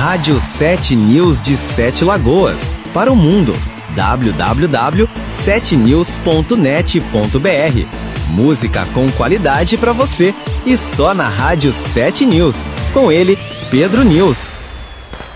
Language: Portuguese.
Rádio 7 News de 7 Lagoas, para o mundo. www.7news.net.br. Música com qualidade para você e só na Rádio 7 News. Com ele, Pedro News.